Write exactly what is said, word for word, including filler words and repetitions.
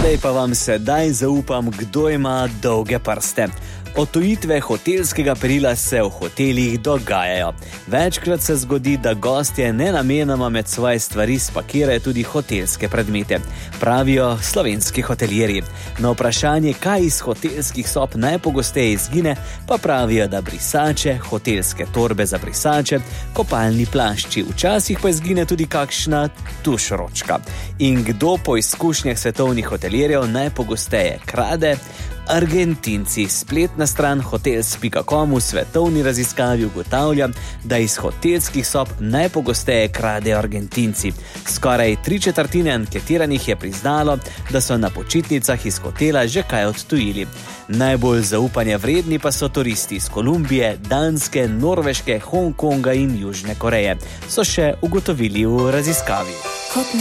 Zdaj pa vam sedaj zaupam, kdo ima dolge prste. Odtujitve hotelskega perila se v hotelih dogajajo. Večkrat se zgodi, da gostje nenamenoma med svoje stvari spakirajo tudi hotelske predmete, pravijo slovenski hotelirji. Na vprašanje, kaj iz hotelskih sob najpogosteje izgine, pa pravijo, da brisače, hotelske torbe za brisače, kopalni plašči, včasih pa izgine tudi kakšna tušročka. In kdo po izkušnjah svetovnih hotelirjev najpogosteje krade? Argentinci. Spletna stran hotels pika com v svetovni raziskavi ugotavlja, da iz hotelskih sob najpogosteje kradejo Argentinci. Skoraj tri četrtine anketiranih je priznalo, da so na počitnicah iz hotela že kaj odtujili. Najbolj zaupanja vredni pa so turisti iz Kolumbije, Danske, Norveške, Hongkonga in Južne Koreje, so še ugotovili v raziskavi.